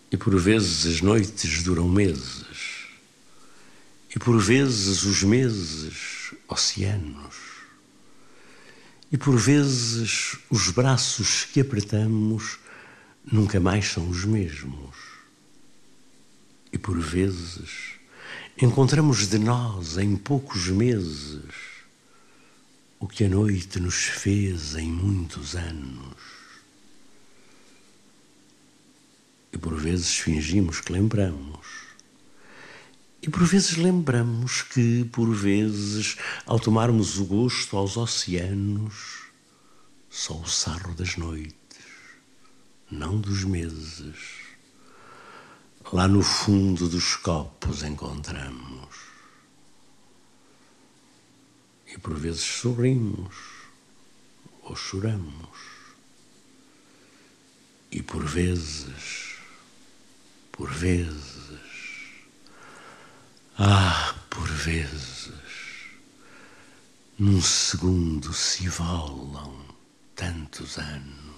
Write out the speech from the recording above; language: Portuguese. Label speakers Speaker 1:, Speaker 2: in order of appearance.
Speaker 1: E por vezes as noites duram meses, e por vezes os meses oceanos, e por vezes os braços que apertamos nunca mais são os mesmos. E por vezes encontramos de nós em poucos meses o que a noite nos fez em muitos anos. E por vezes fingimos que lembramos. E por vezes lembramos que, por vezes, ao tomarmos o gosto aos oceanos, só o sarro das noites, não dos meses, lá no fundo dos copos encontramos. E por vezes sorrimos ou choramos. E por vezes, por vezes, num segundo se volam tantos anos.